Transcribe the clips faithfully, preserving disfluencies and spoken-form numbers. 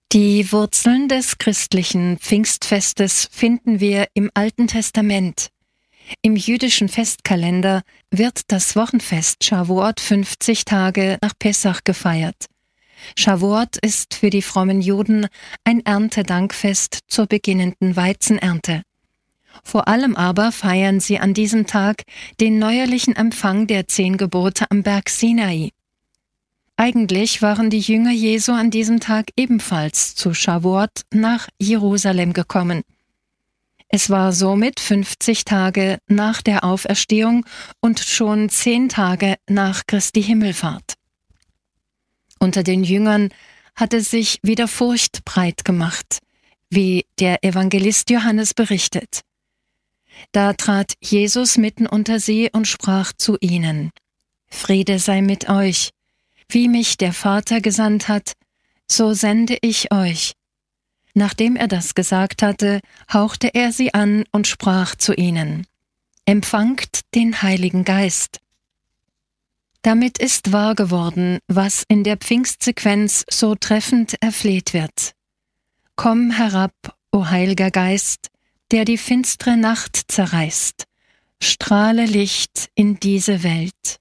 Die Wurzeln des christlichen Pfingstfestes finden wir im Alten Testament. Im jüdischen Festkalender wird das Wochenfest Shavuot fünfzig Tage nach Pessach gefeiert. Shavuot ist für die frommen Juden ein Erntedankfest zur beginnenden Weizenernte. Vor allem aber feiern sie an diesem Tag den neuerlichen Empfang der zehn Gebote am Berg Sinai. Eigentlich waren die Jünger Jesu an diesem Tag ebenfalls zu Shavuot nach Jerusalem gekommen. Es war somit fünfzig Tage nach der Auferstehung und schon zehn Tage nach Christi Himmelfahrt. Unter den Jüngern hatte sich wieder Furcht breit gemacht, wie der Evangelist Johannes berichtet. Da trat Jesus mitten unter sie und sprach zu ihnen: Friede sei mit euch. Wie mich der Vater gesandt hat, so sende ich euch. Nachdem er das gesagt hatte, hauchte er sie an und sprach zu ihnen: Empfangt den Heiligen Geist. Damit ist wahr geworden, was in der Pfingstsequenz so treffend erfleht wird. Komm herab, o Heiliger Geist, der die finstere Nacht zerreißt. Strahle Licht in diese Welt.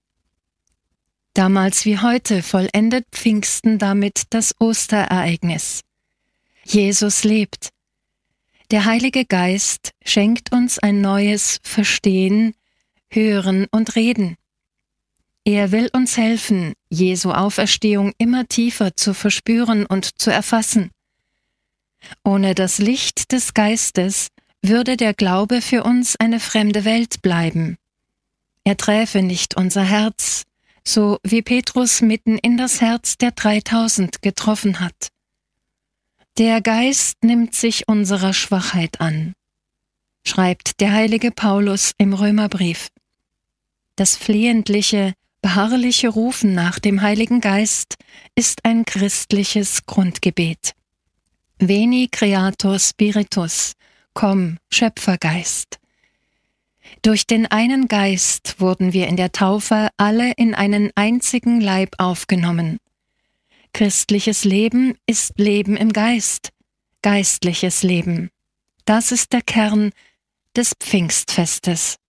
Damals wie heute vollendet Pfingsten damit das Osterereignis. Jesus lebt. Der Heilige Geist schenkt uns ein neues Verstehen, Hören und Reden. Er will uns helfen, Jesu Auferstehung immer tiefer zu verspüren und zu erfassen. Ohne das Licht des Geistes würde der Glaube für uns eine fremde Welt bleiben. Er träfe nicht unser Herz, so wie Petrus mitten in das Herz der dreitausend getroffen hat. Der Geist nimmt sich unserer Schwachheit an, schreibt der heilige Paulus im Römerbrief. Das flehentliche, beharrliche Rufen nach dem Heiligen Geist ist ein christliches Grundgebet. Veni Creator Spiritus, komm, Schöpfergeist. Durch den einen Geist wurden wir in der Taufe alle in einen einzigen Leib aufgenommen. Christliches Leben ist Leben im Geist, geistliches Leben. Das ist der Kern des Pfingstfestes.